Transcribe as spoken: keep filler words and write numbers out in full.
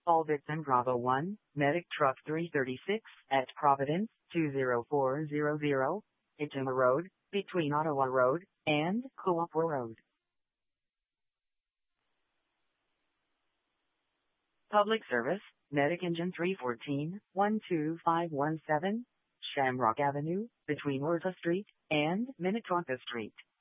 All Vixen Bravo one, Medic Truck three thirty-six, at Providence, two zero four zero zero, Ituma Road, between Ottawa Road and Coopwa Road. Public Service, Medic Engine three fourteen, one two five one seven, Shamrock Avenue, between Orta Street and Minnetonka Street.